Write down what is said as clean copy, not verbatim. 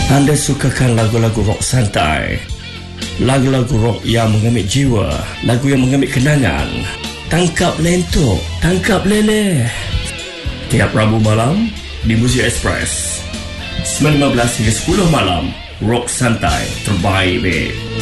Anda sukakan lagu-lagu rock santai, lagu-lagu rock yang mengambil jiwa, lagu yang mengambil kenangan. Tangkap lentok, tangkap leleh. Tiap Rabu malam di Muzik Express 9:15 hingga 10 malam. Rock santai terbaik, babe.